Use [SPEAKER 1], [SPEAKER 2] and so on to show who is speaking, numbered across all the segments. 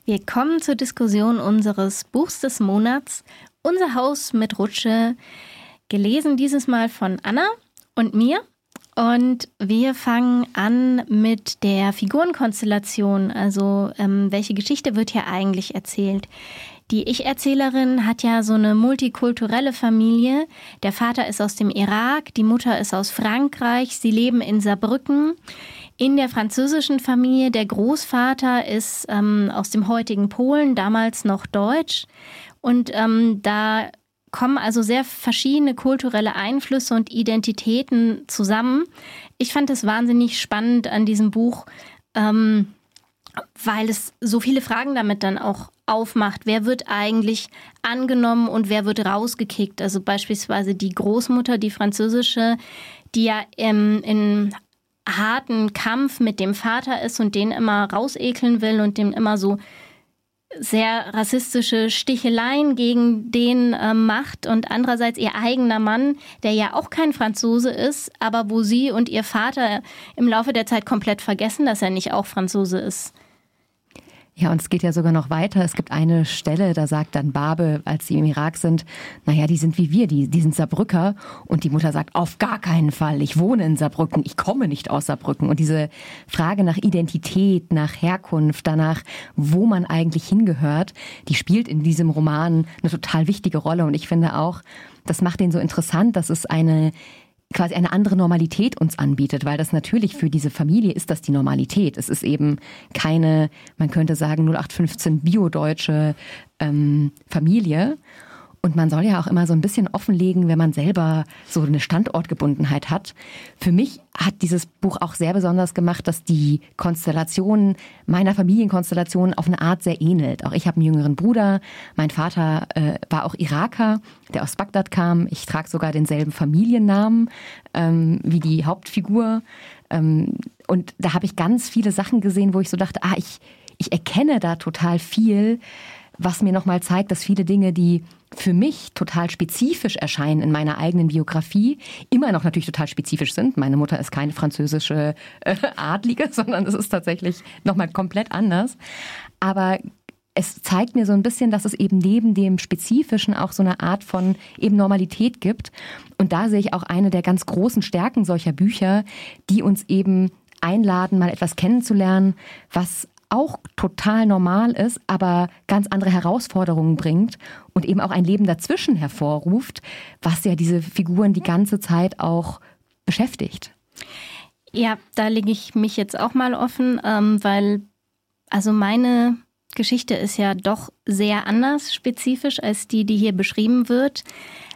[SPEAKER 1] Wir kommen zur Diskussion unseres Buchs des Monats, Unser Haus mit Rutsche, gelesen dieses Mal von Anna und mir. Und wir fangen an mit der Figurenkonstellation, also welche Geschichte wird hier eigentlich erzählt. Die Ich-Erzählerin hat ja so eine multikulturelle Familie. Der Vater ist aus dem Irak, die Mutter ist aus Frankreich, sie leben in Saarbrücken. In der französischen Familie, der Großvater ist aus dem heutigen Polen, damals noch deutsch. Und da kommen also sehr verschiedene kulturelle Einflüsse und Identitäten zusammen. Ich fand es wahnsinnig spannend an diesem Buch, weil es so viele Fragen damit dann auch aufmacht. Wer wird eigentlich angenommen und wer wird rausgekickt? Also beispielsweise die Großmutter, die französische, die ja in harten Kampf mit dem Vater ist und den immer rausekeln will und dem immer so sehr rassistische Sticheleien gegen den macht. Und andererseits ihr eigener Mann, der ja auch kein Franzose ist, aber wo sie und ihr Vater im Laufe der Zeit komplett vergessen, dass er nicht auch Franzose ist.
[SPEAKER 2] Ja, und es geht ja sogar noch weiter. Es gibt eine Stelle, da sagt dann Barbe, als sie im Irak sind, naja, die sind wie wir, die sind Saarbrücker. Und die Mutter sagt, auf gar keinen Fall, ich wohne in Saarbrücken, ich komme nicht aus Saarbrücken. Und diese Frage nach Identität, nach Herkunft, danach, wo man eigentlich hingehört, die spielt in diesem Roman eine total wichtige Rolle. Und ich finde auch, das macht den so interessant, dass es quasi eine andere Normalität uns anbietet, weil das natürlich für diese Familie ist das die Normalität. Es ist eben keine, man könnte sagen, 0815 biodeutsche Familie. Und man soll ja auch immer so ein bisschen offenlegen, wenn man selber so eine Standortgebundenheit hat. Für mich hat dieses Buch auch sehr besonders gemacht, dass die Konstellation meiner Familienkonstellation auf eine Art sehr ähnelt. Auch ich habe einen jüngeren Bruder. Mein Vater war auch Iraker, der aus Bagdad kam. Ich trage sogar denselben Familiennamen wie die Hauptfigur. Und da habe ich ganz viele Sachen gesehen, wo ich so dachte, ich erkenne da total viel, was mir nochmal zeigt, dass viele Dinge, die für mich total spezifisch erscheinen in meiner eigenen Biografie, immer noch natürlich total spezifisch sind. Meine Mutter ist keine französische Adlige, sondern es ist tatsächlich nochmal komplett anders. Aber es zeigt mir so ein bisschen, dass es eben neben dem Spezifischen auch so eine Art von eben Normalität gibt. Und da sehe ich auch eine der ganz großen Stärken solcher Bücher, die uns eben einladen, mal etwas kennenzulernen, was auch total normal ist, aber ganz andere Herausforderungen bringt und eben auch ein Leben dazwischen hervorruft, was ja diese Figuren die ganze Zeit auch beschäftigt.
[SPEAKER 1] Ja, da lege ich mich jetzt auch mal offen, weil also meine Geschichte ist ja doch sehr anders spezifisch als die hier beschrieben wird.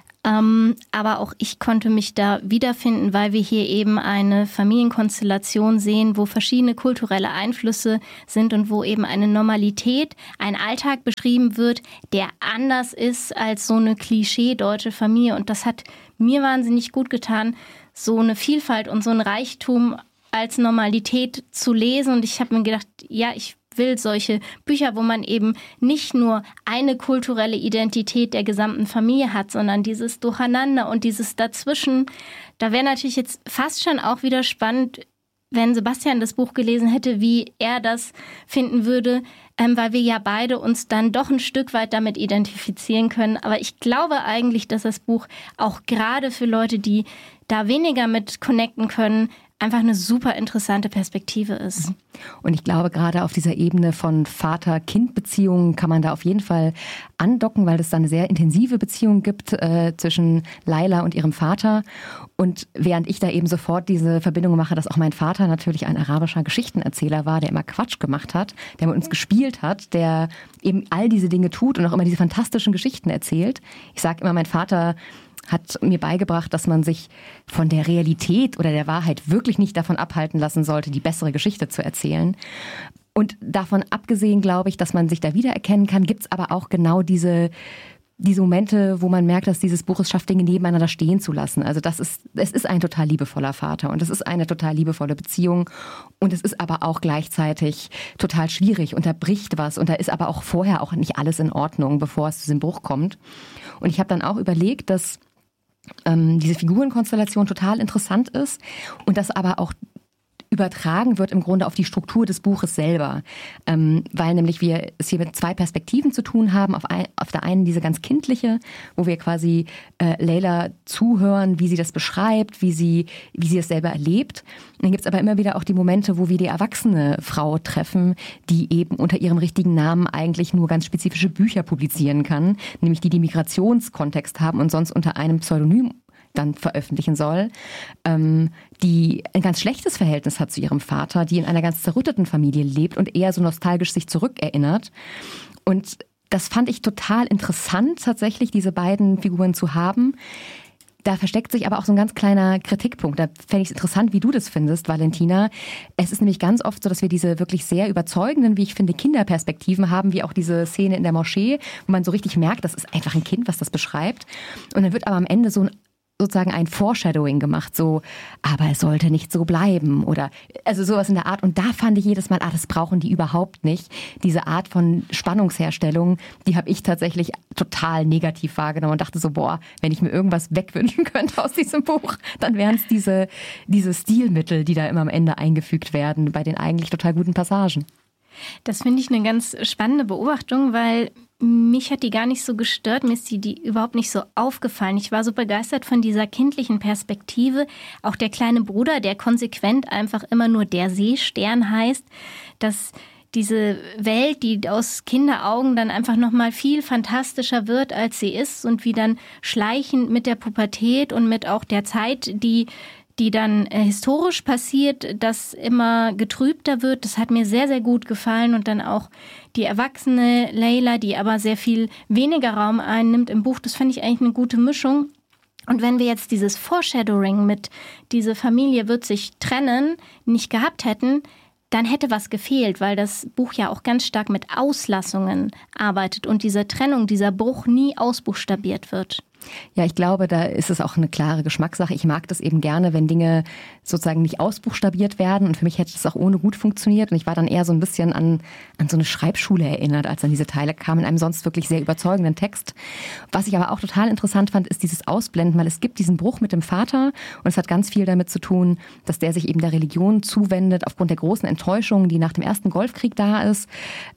[SPEAKER 1] Aber auch ich konnte mich da wiederfinden, weil wir hier eben eine Familienkonstellation sehen, wo verschiedene kulturelle Einflüsse sind und wo eben eine Normalität, ein Alltag beschrieben wird, der anders ist als so eine Klischee-deutsche Familie. Und das hat mir wahnsinnig gut getan, so eine Vielfalt und so ein Reichtum als Normalität zu lesen. Und ich habe mir gedacht, ja, ich will solche Bücher, wo man eben nicht nur eine kulturelle Identität der gesamten Familie hat, sondern dieses Durcheinander und dieses Dazwischen. Da wäre natürlich jetzt fast schon auch wieder spannend, wenn Sebastian das Buch gelesen hätte, wie er das finden würde, weil wir ja beide uns dann doch ein Stück weit damit identifizieren können. Aber ich glaube eigentlich, dass das Buch auch gerade für Leute, die da weniger mit connecten können, einfach eine super interessante Perspektive ist.
[SPEAKER 2] Und ich glaube, gerade auf dieser Ebene von Vater-Kind-Beziehungen kann man da auf jeden Fall andocken, weil es da eine sehr intensive Beziehung gibt zwischen Laila und ihrem Vater. Und während ich da eben sofort diese Verbindung mache, dass auch mein Vater natürlich ein arabischer Geschichtenerzähler war, der immer Quatsch gemacht hat, der mit uns gespielt hat, der eben all diese Dinge tut und auch immer diese fantastischen Geschichten erzählt. Ich sage immer, mein Vater hat mir beigebracht, dass man sich von der Realität oder der Wahrheit wirklich nicht davon abhalten lassen sollte, die bessere Geschichte zu erzählen. Und davon abgesehen glaube ich, dass man sich da wiedererkennen kann, gibt es aber auch genau diese Momente, wo man merkt, dass dieses Buch es schafft, Dinge nebeneinander stehen zu lassen. Also es ist ein total liebevoller Vater und es ist eine total liebevolle Beziehung und es ist aber auch gleichzeitig total schwierig und da bricht was und da ist aber auch vorher auch nicht alles in Ordnung, bevor es zu diesem Bruch kommt. Und ich habe dann auch überlegt, dass diese Figurenkonstellation total interessant ist und dass aber auch übertragen wird im Grunde auf die Struktur des Buches selber. Weil nämlich wir es hier mit zwei Perspektiven zu tun haben. Auf der einen diese ganz kindliche, wo wir quasi Leila zuhören, wie sie das beschreibt, wie sie es selber erlebt. Und dann gibt es aber immer wieder auch die Momente, wo wir die erwachsene Frau treffen, die eben unter ihrem richtigen Namen eigentlich nur ganz spezifische Bücher publizieren kann, nämlich die Migrationskontext haben und sonst unter einem Pseudonym dann veröffentlichen soll, die ein ganz schlechtes Verhältnis hat zu ihrem Vater, die in einer ganz zerrütteten Familie lebt und eher so nostalgisch sich zurückerinnert. Und das fand ich total interessant, tatsächlich diese beiden Figuren zu haben. Da versteckt sich aber auch so ein ganz kleiner Kritikpunkt. Da fände ich es interessant, wie du das findest, Valentina. Es ist nämlich ganz oft so, dass wir diese wirklich sehr überzeugenden, wie ich finde, Kinderperspektiven haben, wie auch diese Szene in der Moschee, wo man so richtig merkt, das ist einfach ein Kind, was das beschreibt. Und dann wird aber am Ende sozusagen ein Foreshadowing gemacht, so, aber es sollte nicht so bleiben oder also sowas in der Art. Und da fand ich jedes Mal, das brauchen die überhaupt nicht. Diese Art von Spannungsherstellung, die habe ich tatsächlich total negativ wahrgenommen und dachte so, wenn ich mir irgendwas wegwünschen könnte aus diesem Buch, dann wären es diese Stilmittel, die da immer am Ende eingefügt werden bei den eigentlich total guten Passagen.
[SPEAKER 1] Das finde ich eine ganz spannende Beobachtung, weil mich hat die gar nicht so gestört, mir ist die überhaupt nicht so aufgefallen. Ich war so begeistert von dieser kindlichen Perspektive. Auch der kleine Bruder, der konsequent einfach immer nur der Seestern heißt, dass diese Welt, die aus Kinderaugen dann einfach nochmal viel fantastischer wird, als sie ist und wie dann schleichend mit der Pubertät und mit auch der Zeit, die dann historisch passiert, das immer getrübter wird. Das hat mir sehr, sehr gut gefallen. Und dann auch die erwachsene Leila, die aber sehr viel weniger Raum einnimmt im Buch. Das fand ich eigentlich eine gute Mischung. Und wenn wir jetzt dieses Foreshadowing mit diese Familie wird sich trennen nicht gehabt hätten, dann hätte was gefehlt, weil das Buch ja auch ganz stark mit Auslassungen arbeitet und diese Trennung, dieser Bruch nie ausbuchstabiert wird.
[SPEAKER 2] Ja, ich glaube, da ist es auch eine klare Geschmackssache. Ich mag das eben gerne, wenn Dinge sozusagen nicht ausbuchstabiert werden. Und für mich hätte es auch ohne gut funktioniert. Und ich war dann eher so ein bisschen an so eine Schreibschule erinnert, als dann diese Teile kamen, in einem sonst wirklich sehr überzeugenden Text. Was ich aber auch total interessant fand, ist dieses Ausblenden, weil es gibt diesen Bruch mit dem Vater. Und es hat ganz viel damit zu tun, dass der sich eben der Religion zuwendet, aufgrund der großen Enttäuschung, die nach dem ersten Golfkrieg da ist.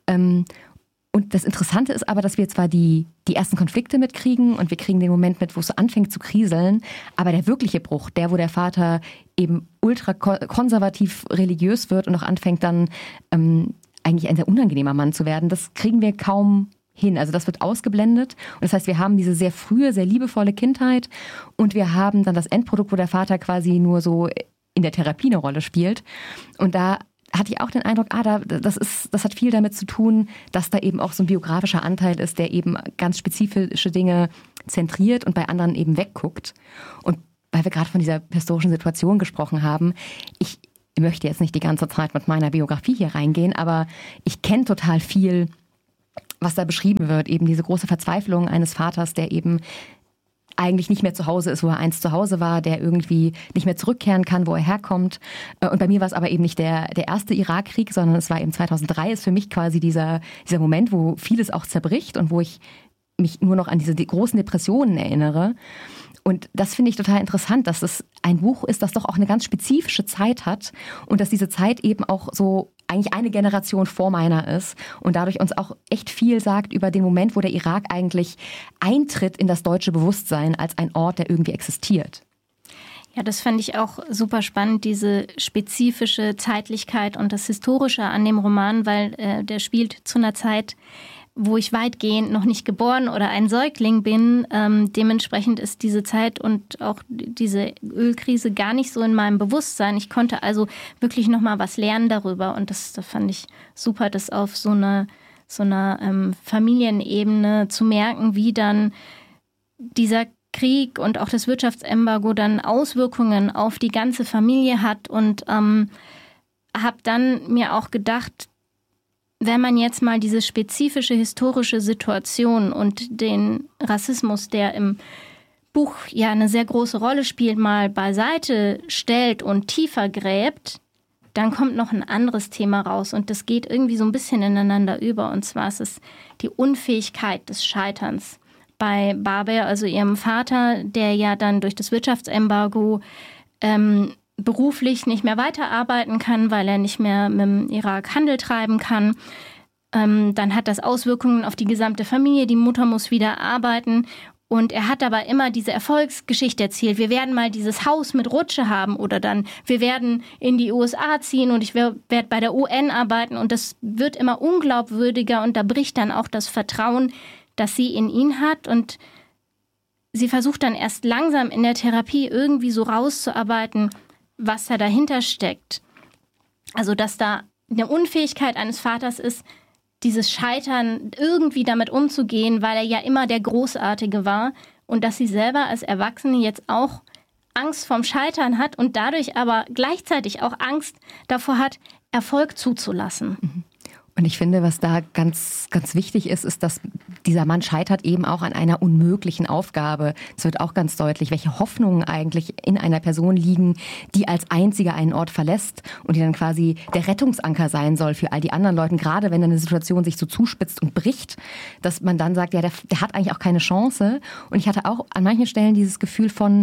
[SPEAKER 2] Und das Interessante ist aber, dass wir zwar die ersten Konflikte mitkriegen und wir kriegen den Moment mit, wo es so anfängt zu kriseln, aber der wirkliche Bruch, der, wo der Vater eben ultra konservativ religiös wird und auch anfängt dann eigentlich ein sehr unangenehmer Mann zu werden, das kriegen wir kaum hin. Also das wird ausgeblendet und das heißt, wir haben diese sehr frühe, sehr liebevolle Kindheit und wir haben dann das Endprodukt, wo der Vater quasi nur so in der Therapie eine Rolle spielt und da hatte ich auch den Eindruck, das hat viel damit zu tun, dass da eben auch so ein biografischer Anteil ist, der eben ganz spezifische Dinge zentriert und bei anderen eben wegguckt. Und weil wir gerade von dieser historischen Situation gesprochen haben, ich möchte jetzt nicht die ganze Zeit mit meiner Biografie hier reingehen, aber ich kenne total viel, was da beschrieben wird. Eben diese große Verzweiflung eines Vaters, der eben eigentlich nicht mehr zu Hause ist, wo er einst zu Hause war, der irgendwie nicht mehr zurückkehren kann, wo er herkommt. Und bei mir war es aber eben nicht der erste Irakkrieg, sondern es war eben 2003, ist für mich quasi dieser Moment, wo vieles auch zerbricht und wo ich mich nur noch an diese großen Depressionen erinnere. Und das finde ich total interessant, dass es ein Buch ist, das doch auch eine ganz spezifische Zeit hat und dass diese Zeit eben auch so eigentlich eine Generation vor meiner ist und dadurch uns auch echt viel sagt über den Moment, wo der Irak eigentlich eintritt in das deutsche Bewusstsein als ein Ort, der irgendwie existiert.
[SPEAKER 1] Ja, das fand ich auch super spannend, diese spezifische Zeitlichkeit und das Historische an dem Roman, weil der spielt zu einer Zeit, wo ich weitgehend noch nicht geboren oder ein Säugling bin. Dementsprechend ist diese Zeit und auch diese Ölkrise gar nicht so in meinem Bewusstsein. Ich konnte also wirklich noch mal was lernen darüber und das fand ich super, das auf so einer Familienebene zu merken, wie dann dieser Krieg und auch das Wirtschaftsembargo dann Auswirkungen auf die ganze Familie hat und habe dann mir auch gedacht, wenn man jetzt mal diese spezifische historische Situation und den Rassismus, der im Buch ja eine sehr große Rolle spielt, mal beiseite stellt und tiefer gräbt, dann kommt noch ein anderes Thema raus und das geht irgendwie so ein bisschen ineinander über. Und zwar ist es die Unfähigkeit des Scheiterns bei Baber, also ihrem Vater, der ja dann durch das Wirtschaftsembargo beruflich nicht mehr weiterarbeiten kann, weil er nicht mehr mit dem Irak Handel treiben kann. Dann hat das Auswirkungen auf die gesamte Familie. Die Mutter muss wieder arbeiten. Und er hat aber immer diese Erfolgsgeschichte erzählt. Wir werden mal dieses Haus mit Rutsche haben oder dann wir werden in die USA ziehen und ich werde bei der UN arbeiten. Und das wird immer unglaubwürdiger und da bricht dann auch das Vertrauen, das sie in ihn hat. Und sie versucht dann erst langsam in der Therapie irgendwie so rauszuarbeiten, was da dahinter steckt. Also dass da eine Unfähigkeit eines Vaters ist, dieses Scheitern irgendwie damit umzugehen, weil er ja immer der Großartige war und dass sie selber als Erwachsene jetzt auch Angst vorm Scheitern hat und dadurch aber gleichzeitig auch Angst davor hat, Erfolg zuzulassen.
[SPEAKER 2] Und ich finde, was da ganz, ganz wichtig ist, ist, dass dieser Mann scheitert eben auch an einer unmöglichen Aufgabe. Es wird auch ganz deutlich, welche Hoffnungen eigentlich in einer Person liegen, die als einziger einen Ort verlässt und die dann quasi der Rettungsanker sein soll für all die anderen Leute. Gerade wenn eine Situation sich so zuspitzt und bricht, dass man dann sagt, ja, der hat eigentlich auch keine Chance. Und ich hatte auch an manchen Stellen dieses Gefühl von,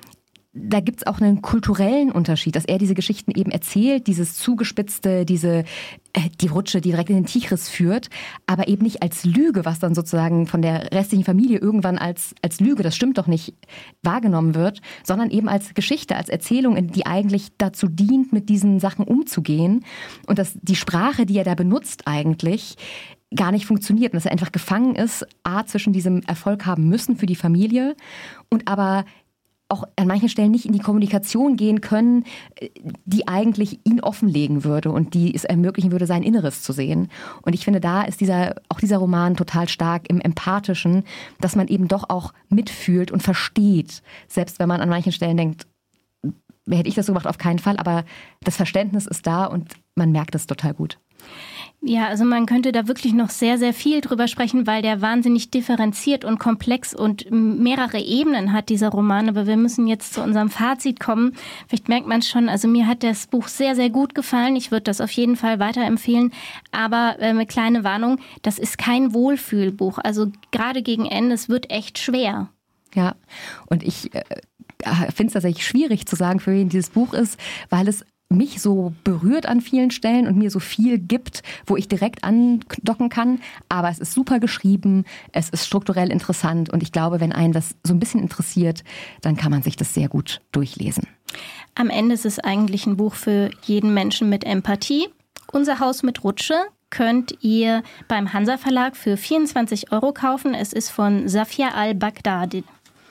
[SPEAKER 2] da gibt's auch einen kulturellen Unterschied, dass er diese Geschichten eben erzählt, dieses Zugespitzte, die Rutsche, die direkt in den Tigris führt, aber eben nicht als Lüge, was dann sozusagen von der restlichen Familie irgendwann als Lüge, das stimmt doch nicht, wahrgenommen wird, sondern eben als Geschichte, als Erzählung, die eigentlich dazu dient, mit diesen Sachen umzugehen und dass die Sprache, die er da benutzt eigentlich, gar nicht funktioniert und dass er einfach gefangen ist, zwischen diesem Erfolg haben müssen für die Familie und aber auch an manchen Stellen nicht in die Kommunikation gehen können, die eigentlich ihn offenlegen würde und die es ermöglichen würde, sein Inneres zu sehen. Und ich finde, da ist dieser Roman total stark im Empathischen, dass man eben doch auch mitfühlt und versteht, selbst wenn man an manchen Stellen denkt, hätte ich das so gemacht, auf keinen Fall, aber das Verständnis ist da und man merkt es total gut.
[SPEAKER 1] Ja, also man könnte da wirklich noch sehr, sehr viel drüber sprechen, weil der wahnsinnig differenziert und komplex und mehrere Ebenen hat, dieser Roman. Aber wir müssen jetzt zu unserem Fazit kommen. Vielleicht merkt man es schon, also mir hat das Buch sehr, sehr gut gefallen. Ich würde das auf jeden Fall weiterempfehlen. Aber eine kleine Warnung, das ist kein Wohlfühlbuch. Also gerade gegen Ende, es wird echt schwer.
[SPEAKER 2] Ja, und ich finde es tatsächlich schwierig zu sagen, für wen dieses Buch ist, weil es mich so berührt an vielen Stellen und mir so viel gibt, wo ich direkt andocken kann. Aber es ist super geschrieben, es ist strukturell interessant und ich glaube, wenn einen das so ein bisschen interessiert, dann kann man sich das sehr gut durchlesen.
[SPEAKER 1] Am Ende ist es eigentlich ein Buch für jeden Menschen mit Empathie. Unser Haus mit Rutsche könnt ihr beim Hansa Verlag für 24 € kaufen. Es ist von Safia al-Baghdadi.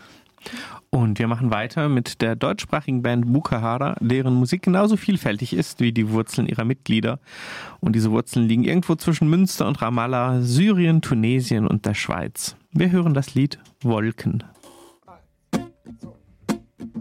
[SPEAKER 3] Und wir machen weiter mit der deutschsprachigen Band Bukahara, deren Musik genauso vielfältig ist wie die Wurzeln ihrer Mitglieder. Und diese Wurzeln liegen irgendwo zwischen Münster und Ramallah, Syrien, Tunesien und der Schweiz. Wir hören das Lied Wolken.